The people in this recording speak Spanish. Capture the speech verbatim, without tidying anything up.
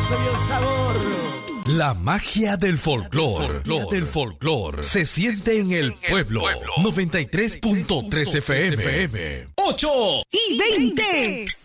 gozo y el sabor. La magia del folclor, del folclor, se siente en el pueblo. noventa y tres punto tres F M. ocho y veinte.